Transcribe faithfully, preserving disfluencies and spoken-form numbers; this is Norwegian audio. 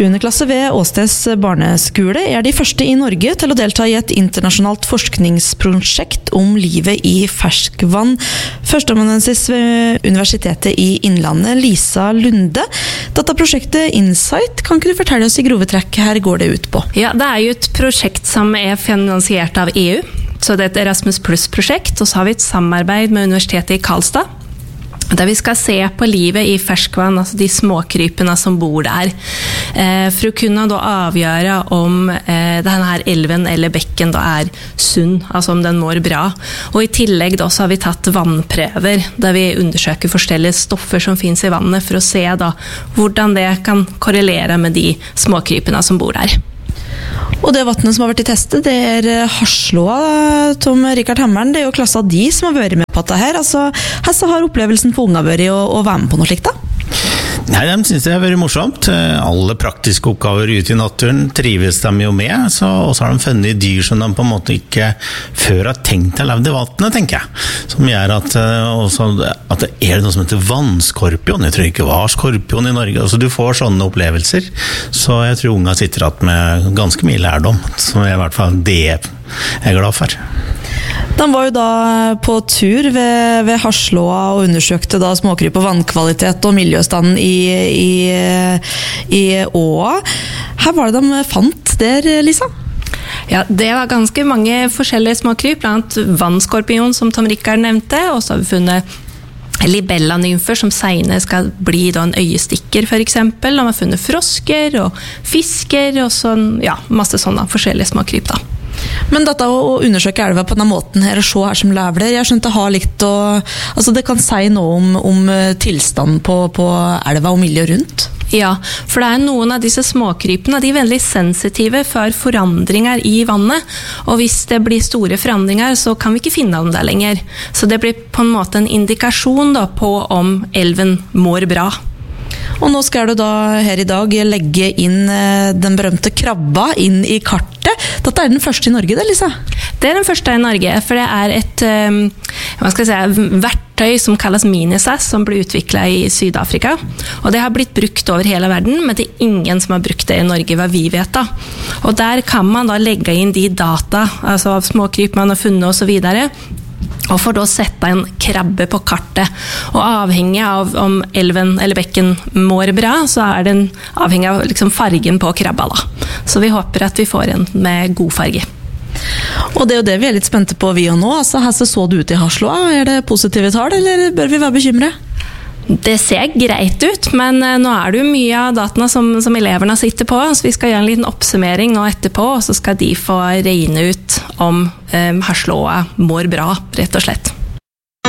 sjuende klasse ved Åstes barneskole er de første i Norge til å delta i et internasjonalt forskningsprosjekt om livet i ferskvann. Førsteamanuensis ved Universitetet i Innlandet, Lisa Lunde. Dette prosjektet Insight, kan ikke du fortelle oss i grove trekk her går det ut på? Ja, det er jo et prosjekt som er finansiert av E U, så det er et Erasmus Plus-prosjekt, og så har vi et samarbeid med Universitetet i Karlstad, der vi skal se på livet i ferskvann, altså de småkrypene som bor der, eh, for å kunne da avgjøre om eh, denne her elven eller bekken da er sunn, altså om den mår bra. Og i tillegg da så har vi tatt vannprøver, der vi undersøker forskjellige stoffer som finnes i vannet, for å se da hvordan det kan korrelere med de småkrypene som bor der. Og det vattnet som har vært i testet, det er Harslåa, Tom Rikard Hammeren. Det er jo klassa de som har vært med på dette her. Altså, her har opplevelsen for unga vært å, å være med på noe slikt da? Nei, de synes det er veldig morsomt. Alle praktiske oppgaver ute i naturen trives de jo med, så, og så har de funnet dyr som de på en måte ikke før har tenkt til å leve i vannet, tenker jeg. Som gjør at, også, at det er noe som heter vannskorpion. Jeg tror ikke det var skorpion i Norge. Altså, du får sånne opplevelser, så jeg tror unga sitter igjen med ganske mye lærdom, som er i hvert fall det jeg er glad for. De var jo da på tur ved, ved Harslåa og undersøkte da småkryp og vannkvalitet og miljøstanden i, i, i åa. Her var det de fant der, Lisa? Ja, det var ganske mange forskjellige småkryp, blant annet vannskorpion, som Tom Rikard nevnte, og så har vi funnet libellanymfer som senere skal bli da en øyestikker for eksempel. De har funnet frosker og fisker og sånn, ja, masse sånne forskjellige småkryp da. Men dette å undersøke elva på denne måten her, og se her som lever der, jeg skjønte det har likt å, altså det kan si noe om, om tilstanden på, på elva og miljøet rundt? Ja, for det er noen av disse småkrypene, de er veldig sensitive for forandringer i vannet, og hvis det blir store forandringer, så kan vi ikke finne dem der lenger. Så det blir på en måte en indikasjon da, på om elven mår bra. Og nå skal du da her i dag legge inn den berømte krabba inn i kartet. Dette er den første i Norge, det, Lisa? Det er den første i Norge, for det er et hva skal jeg si, verktøy som kalles Minisas, som ble utviklet i Sydafrika. Og det har blitt brukt over hele verden, men det er ingen som har brukt det i Norge, hva vi vet da. Og der kan man da legge inn de data, altså av småkryp man har funnet og så videre, og får da sette en krabbe på kartet. Og avhengig av om elven eller bekken mår bra, så er den avhengig av liksom fargen på krabba da. Så vi håper at vi får en med god farge. Og det er jo det vi er litt spente på vi og nå. Altså, her så du ut i Harslåa. Er det positive tall, eller bør vi være bekymret? Det ser greit ut, men nå er det jo mye av dataene som, som eleverne sitter på, så vi skal gjøre en liten oppsummering nå etterpå, og så skal de få regne ut om um, Harslåa mår bra, rett og slett.